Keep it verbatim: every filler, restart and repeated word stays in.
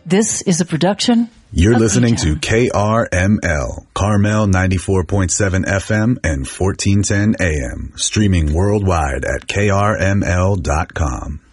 This is a production. You're of listening P-Town. to K R M L, Carmel ninety-four point seven F M and fourteen ten A M, streaming worldwide at K R M L dot com.